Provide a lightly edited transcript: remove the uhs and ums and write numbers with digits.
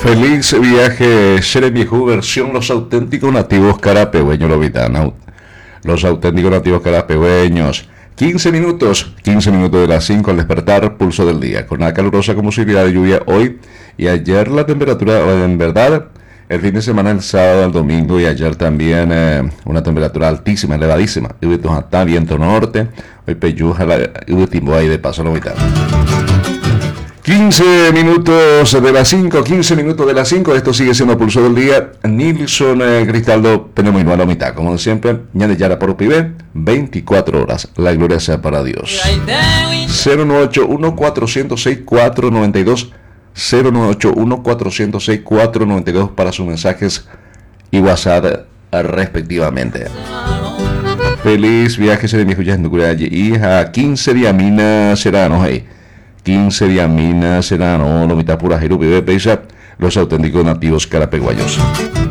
Feliz viaje, Jeremy Hu, versión Los Auténticos Nativos Carapegüeños, Los Auténticos Nativos Carapegüeños. 15 minutos de las 5 al despertar, pulso del día. Con una calurosa con posibilidad de lluvia hoy y ayer la temperatura, en verdad, el fin de semana, el sábado, el domingo y ayer también una temperatura altísima, elevadísima. Está viento norte, hoy peyuja, último ahí de paso la mitad. 15 minutos de las 5, 15 minutos de las 5, esto sigue siendo Pulso del Día. Nilson Cristaldo, Penemoino a la mitad, como siempre, Ñane Yara por Pibe, 24 horas, la gloria sea para Dios. 098-1406-492, 098-1406-492 para sus mensajes y WhatsApp respectivamente. Feliz viaje, se de mi Julián Nucuralle, hija, 15 días mina serano, hey. 15 Diamina Serano, no mitad pura Jerupi, Los Auténticos Nativos Carapeguayos.